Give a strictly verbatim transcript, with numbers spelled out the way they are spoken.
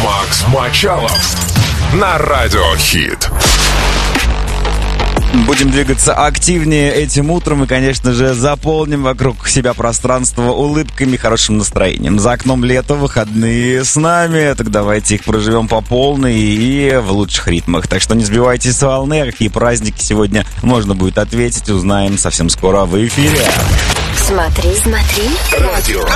Макс Мочалов на Радио Хит. Будем двигаться активнее этим утром и, конечно же, заполним вокруг себя пространство улыбками, хорошим настроением. За окном лето, выходные с нами, так давайте их проживем по полной и в лучших ритмах. Так что не сбивайтесь с волны, а какие праздники сегодня можно будет ответить, узнаем совсем скоро в эфире. Смотри, смотри. Радио